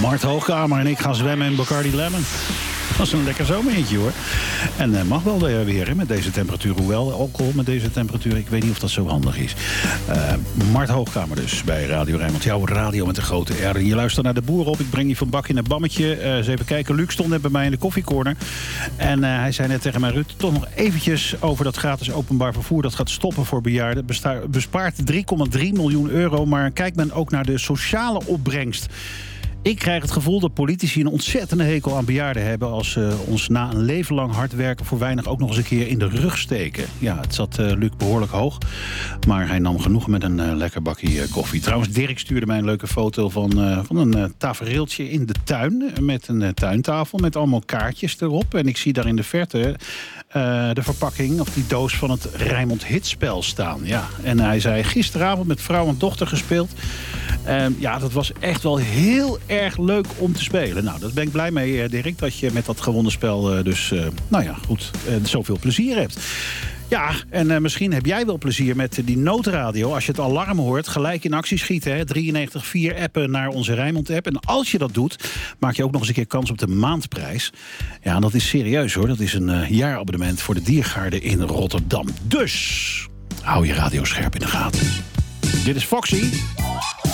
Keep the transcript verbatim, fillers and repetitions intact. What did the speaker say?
Mart Hoogkamer en ik gaan zwemmen in Bacardi Lemon. Dat is een lekker zomerhintje, hoor. En uh, mag wel weer, hè, met deze temperatuur. Hoewel, alcohol met deze temperatuur, ik weet niet of dat zo handig is. Uh, Mart Hoogkamer dus, bij Radio Rijnmond. Jouw radio met de grote R. En je luistert naar de boer op. Ik breng je van bakje naar bammetje. Uh, eens even kijken. Luc stond net bij mij in de koffiecorner. En uh, hij zei net tegen mij, Ruud, toch nog eventjes over dat gratis openbaar vervoer. Dat gaat stoppen voor bejaarden. Besta- bespaart drie komma drie miljoen euro. Maar kijkt men ook naar de sociale opbrengst. Ik krijg het gevoel dat politici een ontzettende hekel aan bejaarden hebben als ze ons na een leven lang hard werken voor weinig ook nog eens een keer in de rug steken. Ja, het zat uh, Luc behoorlijk hoog, maar hij nam genoegen met een uh, lekker bakje uh, koffie. Trouwens, Dirk stuurde mij een leuke foto van, uh, van een uh, tafereeltje in de tuin met een uh, tuintafel met allemaal kaartjes erop. En ik zie daar in de verte uh, de verpakking of die doos van het Rijnmond Hitspel staan. Ja, en hij zei gisteravond met vrouw en dochter gespeeld. Uh, ja, dat was echt wel heel erg leuk om te spelen. Nou, daar ben ik blij mee, Dirk, dat je met dat gewonnen spel uh, dus, uh, nou ja, goed, uh, zoveel plezier hebt. Ja, en uh, misschien heb jij wel plezier met uh, die noodradio. Als je het alarm hoort, gelijk in actie schieten. Hè? drieënnegentig vier appen naar onze Rijnmond-app. En als je dat doet, maak je ook nog eens een keer kans op de maandprijs. Ja, dat is serieus, hoor. Dat is een uh, jaarabonnement voor de Diergaarde in Rotterdam. Dus, hou je radio scherp in de gaten. Dit is Foxy.